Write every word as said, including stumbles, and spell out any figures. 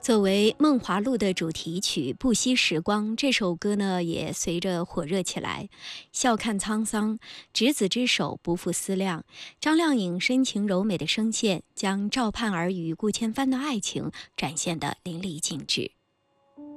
作为《梦华录》的主题曲《不惜时光》，这首歌呢也随着火热起来。笑看沧桑，执子之手，不负思量。张靓颖深情柔美的声线，将赵盼儿与顾千帆的爱情展现得淋漓尽致。